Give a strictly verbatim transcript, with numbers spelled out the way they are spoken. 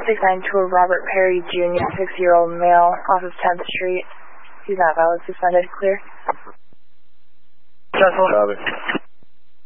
six nine to a Robert Perry Junior, six-year-old male, off of tenth Street. He's not valid, suspended, clear. Copy.